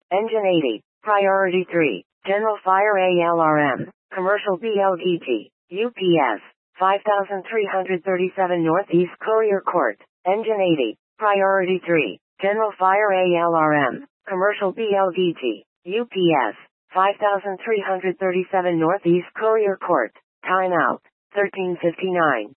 Engine 80, Priority 3, General Fire ALRM, Commercial BLDT, UPS, 5337 Northeast Courier Court, Engine 80, Priority 3, General Fire ALRM, Commercial BLDT, UPS, 5337 Northeast Courier Court, Timeout, 13:59.